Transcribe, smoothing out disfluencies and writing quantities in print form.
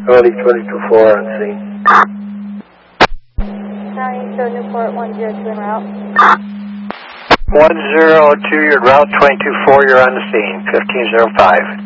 Charlie 22-4 on scene. County, show Newport 102 en route. 102, you're route 22-4, you're on the scene, 1505.